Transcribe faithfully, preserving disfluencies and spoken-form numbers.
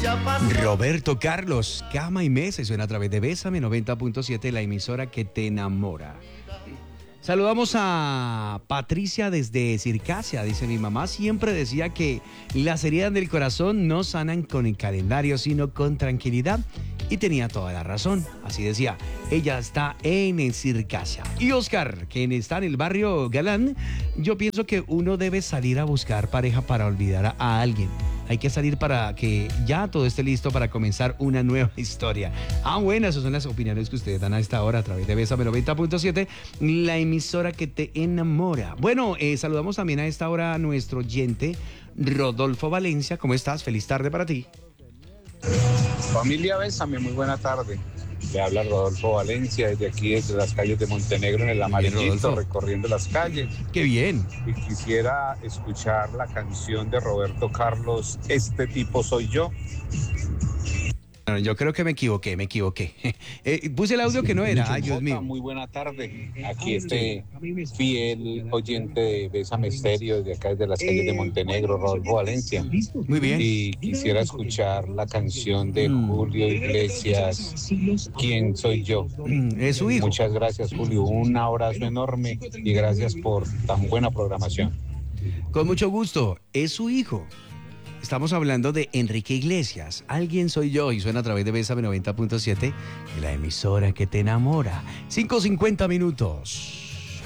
Roberto Carlos, Cama y Mesa, suena a través de Bésame noventa punto siete, la emisora que te enamora. Saludamos a Patricia desde Circasia. Dice: mi mamá siempre decía que las heridas del corazón no sanan con el calendario, sino con tranquilidad. Y tenía toda la razón. Así decía. Ella está en Circasia. Y Oscar, quien está en el barrio Galán, yo pienso que uno debe salir a buscar pareja para olvidar a, a alguien. Hay que salir para que ya todo esté listo para comenzar una nueva historia. Ah, bueno, esas son las opiniones que ustedes dan a esta hora a través de Bésame noventa punto siete, la emisora que te enamora. Bueno, eh, saludamos también a esta hora a nuestro oyente Rodolfo Valencia. ¿Cómo estás? Feliz tarde para ti. Familia Bésame, muy buena tarde. Le habla Rodolfo Valencia desde aquí, desde las calles de Montenegro, en el Amarillito, recorriendo las calles. ¡Qué bien! Y quisiera escuchar la canción de Roberto Carlos, Este tipo soy yo. Bueno, yo creo que me equivoqué, me equivoqué. Eh, puse el audio que no era. Ay, Dios mío. Muy buena tarde. Aquí este fiel oyente de Bésame Estéreo, desde acá, desde las calles de Montenegro, Rodolfo Valencia. Muy bien. Y quisiera escuchar la canción de Julio Iglesias, ¿Quién soy yo? Es su hijo. Muchas gracias, Julio. Un abrazo enorme y gracias por tan buena programación. Con mucho gusto. Es su hijo. Estamos hablando de Enrique Iglesias. Alguien soy yo y suena a través de Bésame noventa punto siete, la emisora que te enamora. cinco cincuenta minutos.